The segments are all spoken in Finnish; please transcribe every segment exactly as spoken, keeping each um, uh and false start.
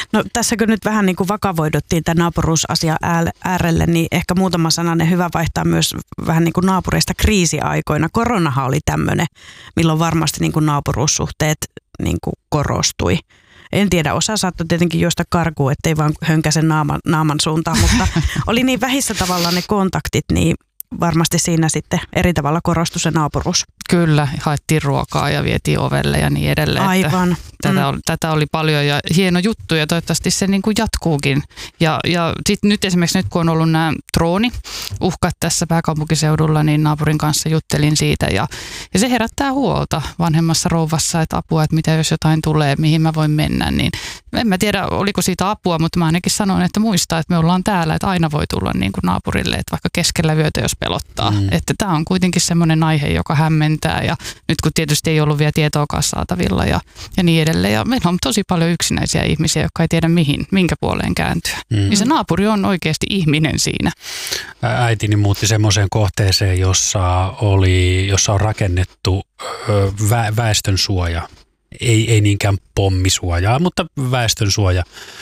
No tässäkö nyt vähän niin kuin vakavoiduttiin tämän naapuruusasian äärelle, niin ehkä muutama sananen hyvä vaihtaa myös vähän niin kuin naapureista kriisiaikoina. Koronahan oli tämmöinen, milloin varmasti niin kuin naapuruussuhteet niin kuin korostui. En tiedä, osa saattoi tietenkin juosta karkuun, ettei vaan hönkäsen naaman, naaman suuntaan, mutta oli niin vähissä tavallaan ne kontaktit, niin varmasti siinä sitten eri tavalla korostui se naapuruus. Kyllä, haettiin ruokaa ja vietiin ovelle ja niin edelleen. Aivan. Tätä, mm. oli, tätä oli paljon ja hieno juttu ja toivottavasti se niin kuin jatkuukin. Ja, ja sitten nyt esimerkiksi nyt kun on ollut nämä drooniuhkat tässä pääkaupunkiseudulla, niin naapurin kanssa juttelin siitä ja, ja se herättää huolta vanhemmassa rouvassa, että apua, että mitä jos jotain tulee, mihin mä voin mennä. Niin en mä tiedä, oliko siitä apua, mutta mä ainakin sanon, että muistaa, että me ollaan täällä, että aina voi tulla niin kuin naapurille, että vaikka keskellä yötä, jos pelottaa. Mm. Että tämä on kuitenkin semmoinen aihe, joka hämmentää ja nyt kun tietysti ei ollut vielä tietoakaan saatavilla ja, ja niin edelleen. Ja meillä on tosi paljon yksinäisiä ihmisiä, jotka ei tiedä mihin, minkä puoleen kääntyä. Mm. Niin se naapuri on oikeasti ihminen siinä. Äitini muutti semmoiseen kohteeseen, jossa, oli, jossa on rakennettu vä, väestönsuoja. Ei, ei niinkään pommisuojaa, mutta väestönsuoja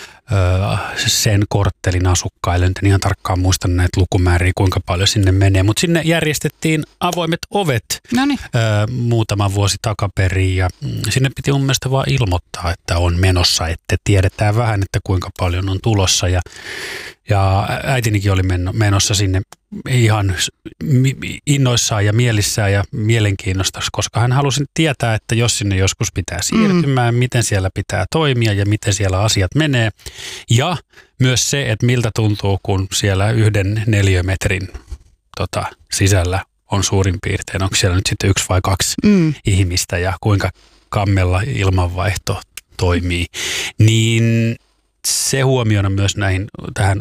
sen korttelin asukkaille. Nyt en ihan tarkkaan muista näitä lukumääriä, kuinka paljon sinne menee, mutta sinne järjestettiin avoimet ovet Noniin. muutama vuosi takaperin ja sinne piti mun mielestä vaan ilmoittaa, että on menossa, että tiedetään vähän, että kuinka paljon on tulossa ja, ja äitinikin oli menossa sinne ihan innoissaan ja mielissään ja mielenkiinnosta, koska hän halusi tietää, että jos sinne joskus pitää siirtymään, mm. miten siellä pitää toimia ja miten siellä asiat menee. Ja myös se, että miltä tuntuu, kun siellä yhden neliömetrin tota, sisällä on suurin piirtein, onko siellä nyt sitten yksi vai kaksi mm. ihmistä ja kuinka kammella ilmanvaihto toimii. Niin se huomiona myös näihin tähän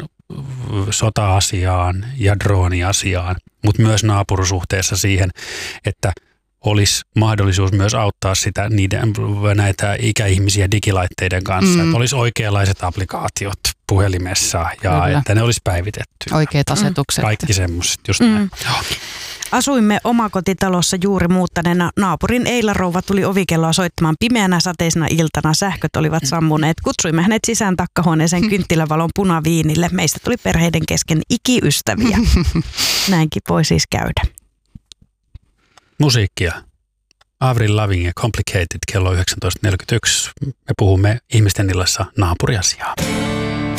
sota-asiaan ja drooniasiaan, mutta myös naapurusuhteessa siihen, että olisi mahdollisuus myös auttaa sitä niiden, näitä ikäihmisiä digilaitteiden kanssa, mm. että olisi oikeanlaiset applikaatiot puhelimessa ja Kyllä. että ne olisi päivitetty. Oikeat asetukset. Kaikki semmoiset, just mm. näin. Asuimme omakotitalossa juuri muuttaneena. Naapurin Eila-rouva tuli ovikelloa soittamaan pimeänä sateisena iltana. Sähköt olivat sammuneet. Kutsuimme hänet sisään takkahuoneeseen kynttilävalon punaviinille. Meistä tuli perheiden kesken ikiystäviä. Näinkin voi siis käydä. Musiikkia. Avril Lavigne, Complicated, kello yhdeksäntoista neljäkymmentäyksi. Me puhumme ihmisten illassa naapuriasiaa.